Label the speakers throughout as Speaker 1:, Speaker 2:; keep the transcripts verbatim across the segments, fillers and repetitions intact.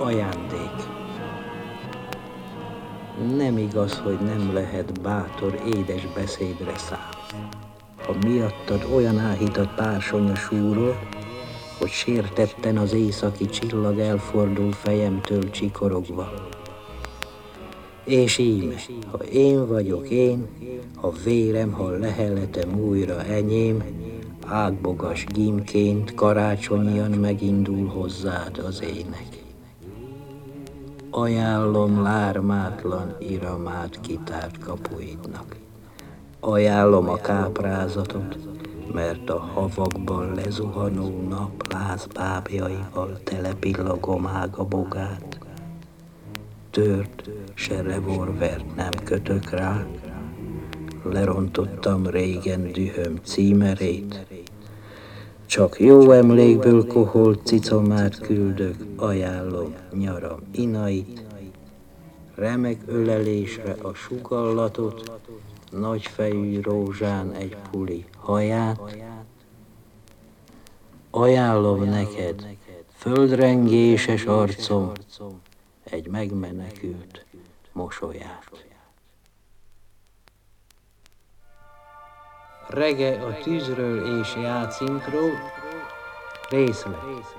Speaker 1: ajándék. Nem igaz, hogy nem lehet bátor, édes beszédre szám. Ha miattad olyan áhítat pársonya súrol, hogy sértetten az északi csillag elfordul fejemtől csikorogva. És íme, ha én vagyok én, ha vérem, ha leheletem újra enyém, ágbogas gímként karácsonyian megindul hozzád az ének. Ajánlom lármátlan iramát kitárt kapuidnak. Ajánlom a káprázatot, mert a havakban lezuhanó nap lázbábjaival telepillagom ága bogát. Tört, se revolvert nem kötök rá, lerontottam régen dühöm címerét, csak jó emlékből koholt cicomát küldök, ajánlom nyaram inait, remek ölelésre a sugallatot, nagyfejű rózsán egy puli haját. Ajánlom neked földrengéses arcom egy megmenekült mosolyát. Rege a tűzről és jácinkról, részlet.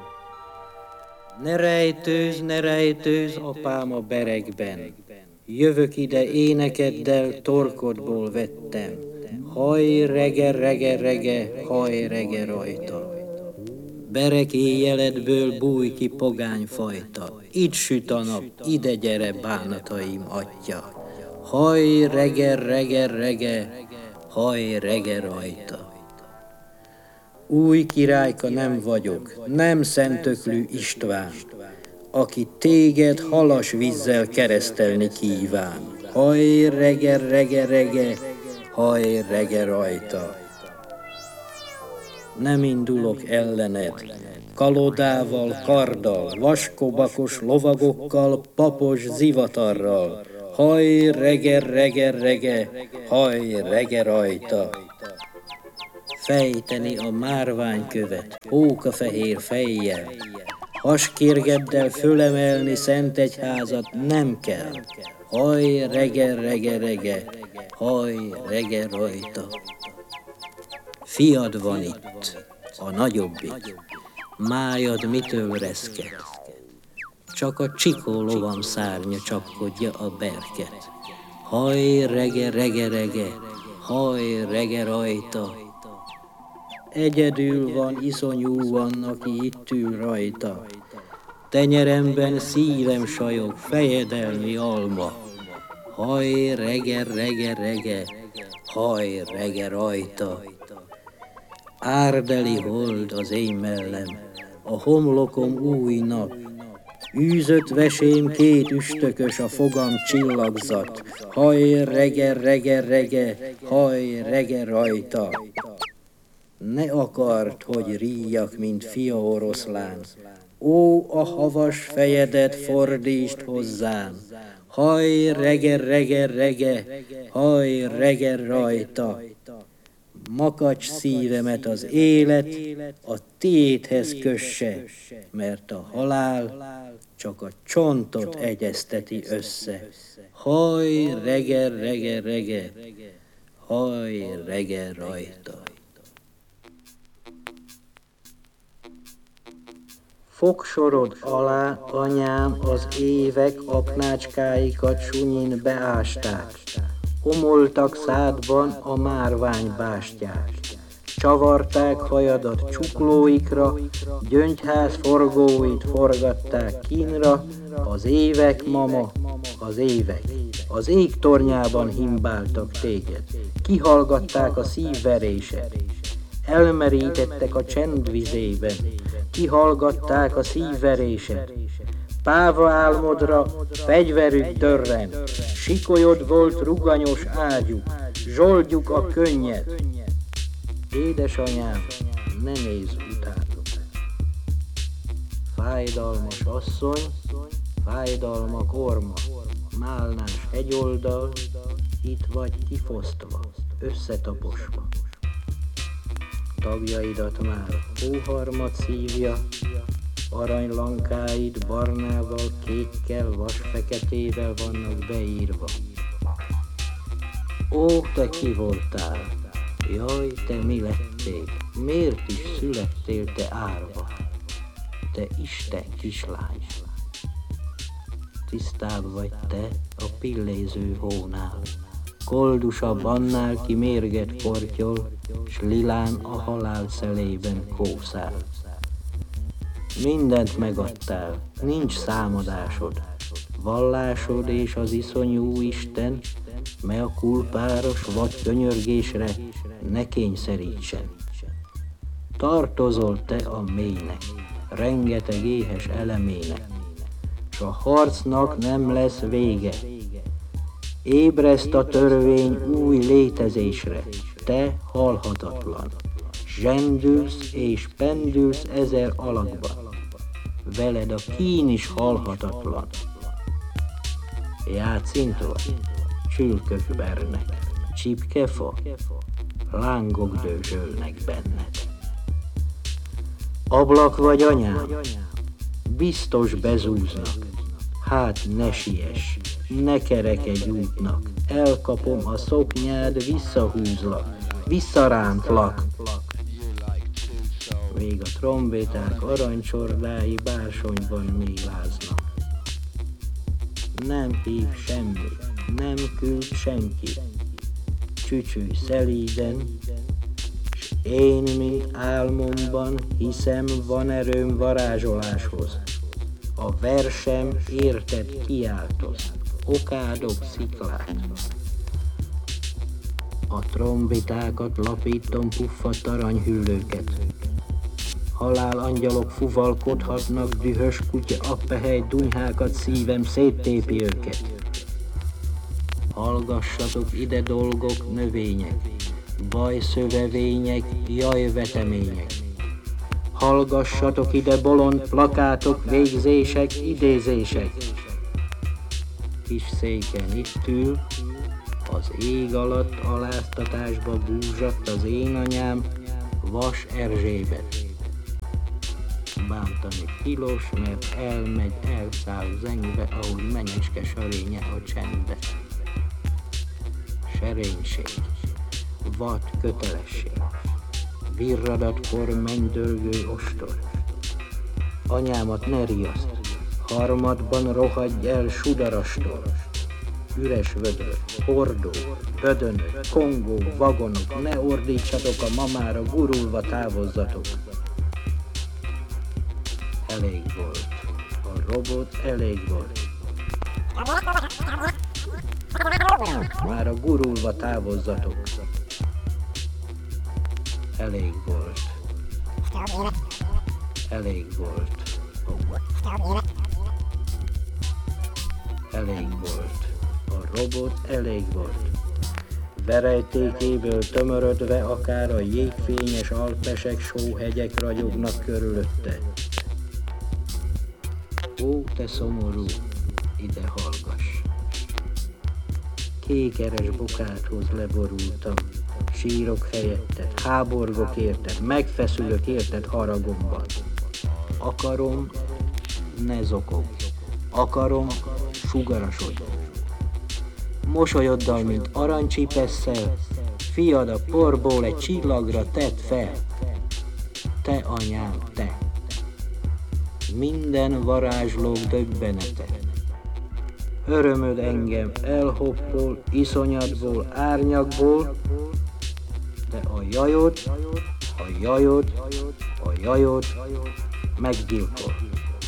Speaker 1: Ne rejtőz, ne rejtőz, apám a berekben, jövök ide énekeddel, torkodból vettem. Haj, rege, rege, rege, haj, rege rajta. Berek éjjeledből bújj ki pogányfajta, itt süt a nap, ide gyere bánataim atya. Haj, rege, rege, rege, haj, rege rajta. Új királyka nem vagyok, nem szentöklű István, aki téged halas vízzel keresztelni kíván. Haj, rege, rege, rege, haj, rege rajta. Nem indulok ellened, kalodával, karddal, vaskobakos lovagokkal, papos zivatarral. Haj, rege, rege, rege, haj, rege rajta. Fejteni a márványkövet, hókafehér fejjel, haskérgeddel fölemelni szent egyházat nem kell. Haj, rege, rege, rege, haj, rege rajta. Fiad van itt, a nagyobbik, májad mitől reszket, csak a csikó lovam szárnya csapkodja a berket. Haj, rege, rege, rege, haj, rege rajta. Egyedül van, iszonyú van, aki itt ül rajta. Tenyeremben szívem sajog, fejedelmi alma. Haj, rege, rege, rege, haj, rege rajta. Árdeli hold az én mellem, a homlokom új nap. Űzött vesém két üstökös, a fogam csillagzat. Haj, rege, rege, rege, haj, rege rajta. Ne akart, hogy ríjak, mint fia oroszlán. Ó, a havas fejedet fordítsd hozzám. Haj, rege, rege, rege, haj, rege rajta. Makacs szívemet az élet a tiédhez kösse, mert a halál csak a csontot egyezteti össze. Haj, rege, rege, rege, haj, rege rajta. Fogsorod alá, anyám, az évek apnácskáikat sunyin beásták. Omoltak szádban a márványbástyák. Csavarták hajadat csuklóikra, gyöngyház forgóit forgatták kínra, az évek, mama, az évek. Az ég tornyában himbáltak téged, kihallgatták a szívveréset. Elmerítettek a csendvizében, kihallgatták a szívveréset. Páva álmodra fegyverük dörren, sikolyod volt ruganyos ágyuk, zsoldjuk a könnyed. Édesanyám, ne nézz utátok. Fájdalmas asszony, fájdalmak orma, málnás hegyoldal, itt vagy kifosztva, összetaposva. Tagjaidat már hóharmat szívja, Aranylankáid barnával, kékkel, vasfeketével vannak beírva. Ó, te ki voltál? Jaj, te mi lettél? Miért is születtél te árva? Te Isten kislány! Tisztább vagy te a pilléző hónál, koldusabb annál, ki mérget kortyol, s lilán a halál szelében kószál. Mindent megadtál, nincs számadásod, vallásod és az iszonyú Isten, me a kulpáros vagy könyörgésre ne kényszerítsen. Tartozol te a mélynek, rengeteg éhes elemének, s a harcnak nem lesz vége. Ébreszt a törvény új létezésre, te halhatatlan. Zsendülsz és pendülsz ezer alakban, veled a kín is halhatatlan. Játszintor, csülkök vernek, csipkefa, lángok dőzsölnek benned. Ablak vagy anyám, biztos bezúznak, hát ne siess, ne kerekedj útnak, elkapom a szoknyád, visszahúzlak, visszarántlak. Még a trombéták aranycsordái bársonyban méláznak. Nem hív semmi, nem küld senki, csücsülj szelíden, s én, mint álmomban hiszem, van erőm varázsoláshoz. A versem érted kiáltoz, okádok sziklát. A trombitákat lapítom puffadt aranyhüllőket. Halálangyalok fuvalkodhatnak, dühös kutya appehely dunyhákat, szívem széttépi őket. Hallgassatok ide dolgok, növények, bajszövevények, jaj vetemények. Hallgassatok ide bolond plakátok, végzések, idézések. Kis széken itt ül, az ég alatt aláztatásba búzsadt az én anyám, Vas Erzsébet. Bántani tilos, mert elmegy, elszáll zengbe, ahogy menyeske sarénye a csendbe. Serénység, vad kötelesség, virradatkor mennydörgő ostor. Anyámat ne riaszt, harmadban rohadj el sudarastól. Üres vödör, hordó, bödönök, kongó, vagonok, ne ordítsatok a mamára, gurulva távozzatok. Elég volt, a robot elég volt. Már a gurulva távozzatok. Elég volt. Elég volt. Elég volt. A robot elég volt. Verejtékéből tömörödve akár a jégfényes alpesek, sóhegyek ragyognak körülötte. Ó, te szomorú, ide hallgass! Kékeres bokádhoz leborultam, sírok helyetted, háborgok érted, megfeszülök érted haragomban. Akarom, ne zokogj, akarom, sugarasodj. Mosolyoddal, mint aranycsipesszel, fiad a porból egy csillagra tedd fel. Te anyám, te! Minden varázslók döbbenete. Örömöd engem elhoppol, iszonyatból, árnyakból, de a jajod, a jajod, a jajod meggyilkol.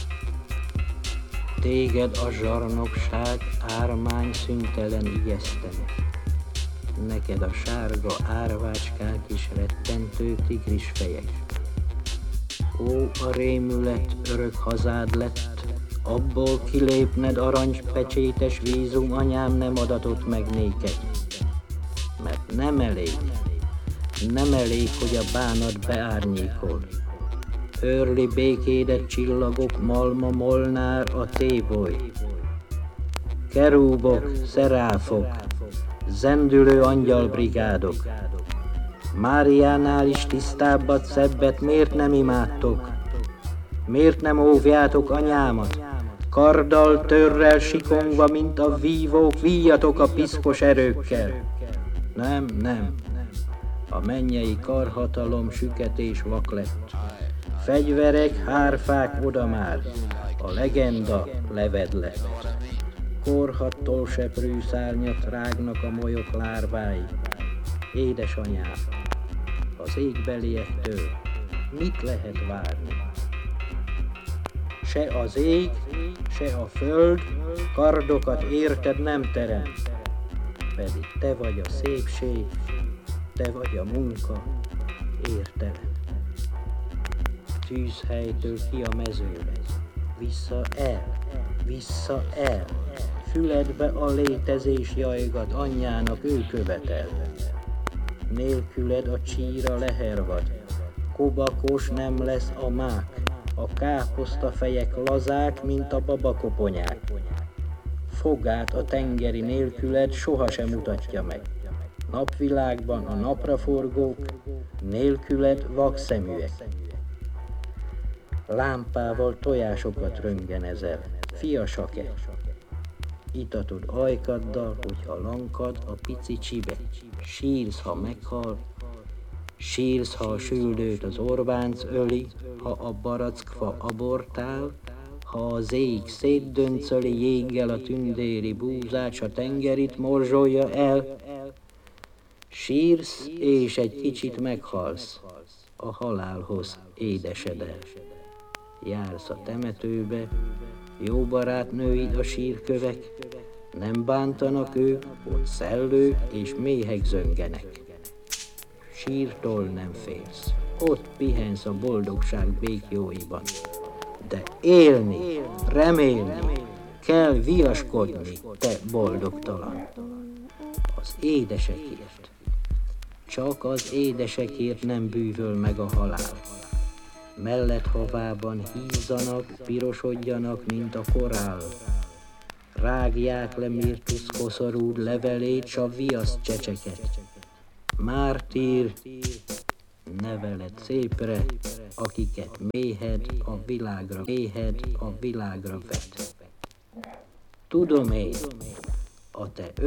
Speaker 1: Téged a zsarnokság ármány szüntelen ijesztene. Neked a sárga árvácskák is rettentő tigris fejek. Ó, a rémület örök hazád lett, abból kilépned aranypecsétes vízum, anyám nem adatott meg néked. Mert nem elég, nem elég, hogy a bánat beárnyékol. Őrli békédet csillagok, malma, molnár, a téboly. Kerúbok, szeráfok, zendülő angyalbrigádok. Máriánál is tisztábbat, szebbet miért nem imádtok? Miért nem óvjátok anyámat? Karddal, törrel sikongva, mint a vívók, víjatok a piszkos erőkkel. Nem, nem. A mennyei karhatalom süketés vak lett. Fegyverek, hárfák oda már. A legenda leved lett. Korhattól seprű szárnyat rágnak a molyok lárvái. Édesanyám, az égbeliektől mit lehet várni? Se az ég, se a föld kardokat érted nem teremt. Pedig te vagy a szépség, te vagy a munka, értelem. Tűzhelytől ki a mezőre, vissza el, vissza el. Füledbe a létezés jajgat, anyjának ő követel. Nélküled a csíra lehervad, kobakos nem lesz a mák, a káposztafejek lazák, mint a babakoponyák. Fogát a tengeri nélküled sohasem mutatja meg. Napvilágban a napraforgók, nélküled vakszeműek. Lámpával tojásokat röntgenezel, fiasake. Itatod ajkaddal, hogyha lankad a pici csibe. Sírsz, ha meghal, sírsz, ha a süldőt az Orbánc öli, ha a barackfa abortál, ha az ég szétdöncöli jéggel a tündéri búzát, s a tengerit morzsolja el. Sírsz, és egy kicsit meghalsz, a halálhoz édesedel. Jársz a temetőbe, jó barátnőid a sírkövek, nem bántanak ők, ott szellők és méhek zöngenek. Sírtól nem félsz, ott pihensz a boldogság békjóiban. De élni, remélni, kell viaskodni, te boldogtalan. Az édesekért, csak az édesekért nem bűvöl meg a halál. Mellett havában hízzanak, pirosodjanak, mint a korál. Rágják le Mirtusz koszorúd levelét, s a viasz csecseket. Mártír, neveled szépre, akiket méhed a világra, méhed a világra vet. Tudom én, a te